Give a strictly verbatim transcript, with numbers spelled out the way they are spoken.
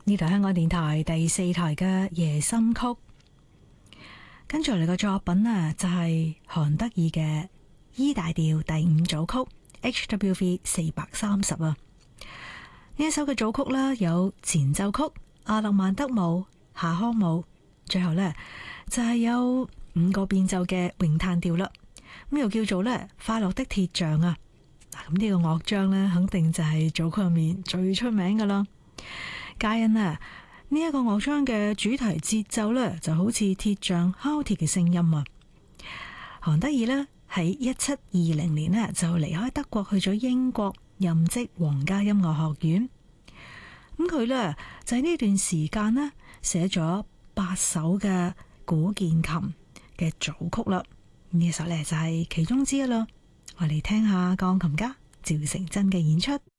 呢度香港電台第四台嘅夜心曲，跟住嚟嘅作品啊，就係韓德爾嘅 E 大調第五組曲 H W V 四百三十啊。呢一首嘅組曲啦，有前奏曲、阿勒曼德舞、夏康舞，最後呢，就係有五個變奏嘅詠嘆調啦。咁又叫做咧快樂的鐵匠啊。嗱，咁呢個樂章呢，肯定就係組曲入面最出名噶啦。皆因啊，呢一個樂章嘅主題節奏呢，就好似鐵匠敲鐵嘅聲音啊。韓德爾呢，喺一七二零年呢，就離開德國去咗英國任職皇家音樂學院。咁佢呢，就喺呢段時間呢，寫咗八首嘅古鍵琴嘅組曲啦。呢首呢，就係其中之一啦。我哋聽下鋼琴家趙成真嘅演出。